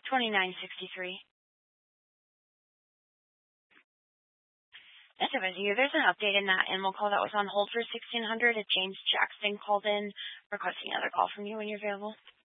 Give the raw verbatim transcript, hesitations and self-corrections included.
twenty-nine sixty-three. That's over here. There's an update in that animal call that was on hold for sixteen hundred. A James Jackson called in requesting another call from you when you're available.